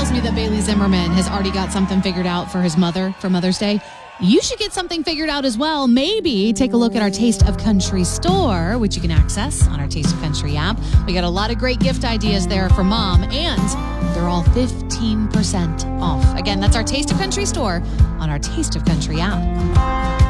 tells me that Bailey Zimmerman has already got something figured out for his mother for Mother's Day. You should get something figured out as well. Maybe take a look at our Taste of Country store, which you can access on our Taste of Country app. We got a lot of great gift ideas there for mom, and they're all 15% off. Again, that's our Taste of Country store on our Taste of Country app.